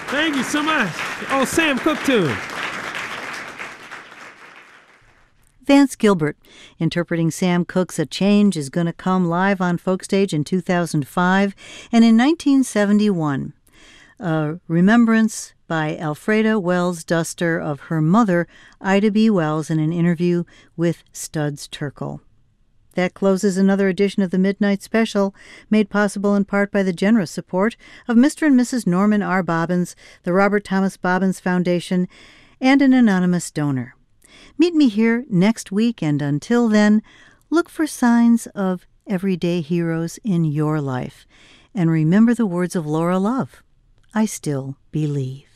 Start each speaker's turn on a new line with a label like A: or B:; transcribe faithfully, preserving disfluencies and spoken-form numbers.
A: Thank you so much. Oh, Sam Cooke tune.
B: Vance Gilbert, interpreting Sam Cooke's A Change Is Gonna Come live on Folkstage in two thousand five and in nineteen seventy-one. A remembrance by Alfreda Wells Duster of her mother, Ida B. Wells, in an interview with Studs Terkel. That closes another edition of the Midnight Special, made possible in part by the generous support of Mister and Missus Norman R. Bobbins, the Robert Thomas Bobbins Foundation, and an anonymous donor. Meet me here next week, and until then, look for signs of everyday heroes in your life. And remember the words of Laura Love, I still believe.